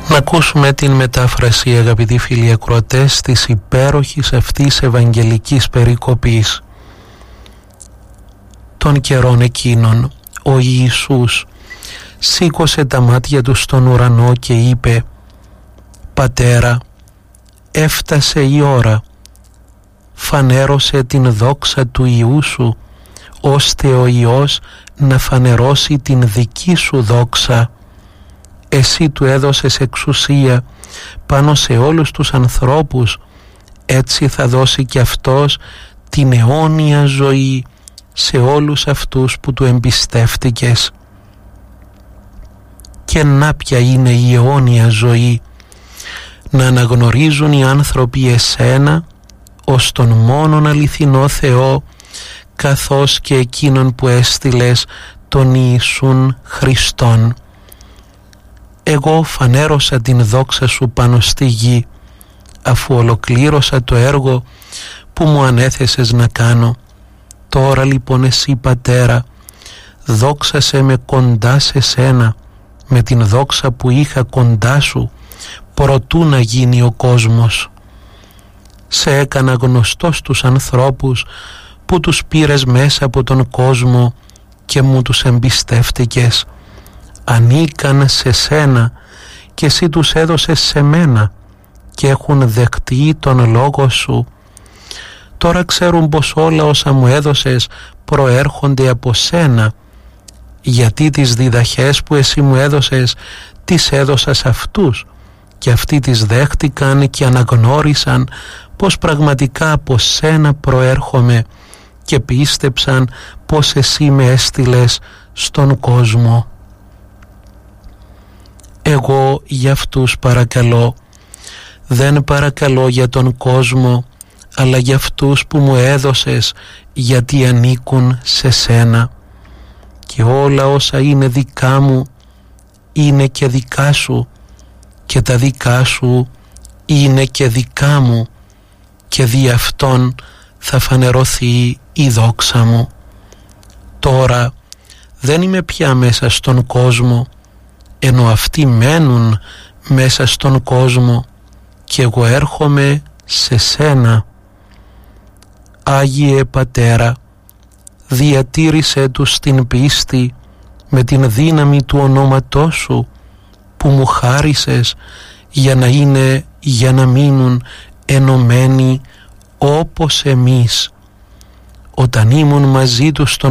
Να ακούσουμε την μετάφραση, αγαπητοί φίλοι ακροατές, της υπέροχης αυτής ευαγγελικής περικοπής. Των καιρών εκείνων ο Ιησούς σήκωσε τα μάτια του στον ουρανό και είπε: «Πατέρα, έφτασε η ώρα, φανέρωσε την δόξα του Υιού σου, ώστε ο Υιός να φανερώσει την δική σου δόξα. Εσύ του έδωσες εξουσία πάνω σε όλους τους ανθρώπους, έτσι θα δώσει και αυτός την αιώνια ζωή σε όλους αυτούς που του εμπιστεύτηκες». Και να ποια είναι η αιώνια ζωή? Να αναγνωρίζουν οι άνθρωποι εσένα ως τον μόνον αληθινό Θεό, καθώς και εκείνον που έστειλες, τον Ιησούν Χριστόν. Εγώ φανέρωσα την δόξα σου πάνω στη γη, αφού ολοκλήρωσα το έργο που μου ανέθεσες να κάνω. Τώρα λοιπόν εσύ, Πατέρα, δόξασέ με κοντά σε σένα, με την δόξα που είχα κοντά σου, προτού να γίνει ο κόσμος. Σε έκανα γνωστό στους ανθρώπους που τους πήρες μέσα από τον κόσμο και μου τους εμπιστεύτηκες. Ανήκαν σε σένα και εσύ τους έδωσες σε μένα και έχουν δεκτεί τον λόγο σου. Τώρα ξέρουν πως όλα όσα μου έδωσες προέρχονται από σένα, γιατί τις διδαχές που εσύ μου έδωσες τις έδωσα σε αυτούς και αυτοί τις δέχτηκαν και αναγνώρισαν πως πραγματικά από σένα προέρχομαι και πίστεψαν πως εσύ με έστειλες στον κόσμο. Εγώ για αυτούς παρακαλώ, δεν παρακαλώ για τον κόσμο, αλλά για αυτούς που μου έδωσες, γιατί ανήκουν σε σένα. Και όλα όσα είναι δικά μου είναι και δικά σου, και τα δικά σου είναι και δικά μου, και δι' αυτόν θα φανερωθεί η δόξα μου. Τώρα δεν είμαι πια μέσα στον κόσμο, ενώ αυτοί μένουν μέσα στον κόσμο, και εγώ έρχομαι σε σένα. Άγιε Πατέρα, διατήρησέ τους στην πίστη με την δύναμη του ονόματός σου που μου χάρισες, για να μείνουν ενωμένοι όπως εμείς. Όταν ήμουν μαζί τους στον